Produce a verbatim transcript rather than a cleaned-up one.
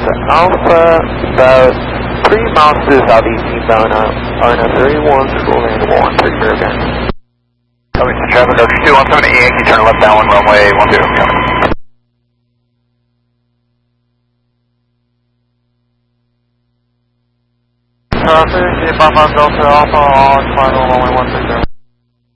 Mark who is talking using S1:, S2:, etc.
S1: Alpha, about three miles to the southeast eastbound on R N thirty-one, full land one, three zero again.
S2: Copy, traffic, Archer two one seven eight Yankee, turn left down one runway one two, coming.
S1: Traffic, eight five five Delta Alpha on final runway one three zero.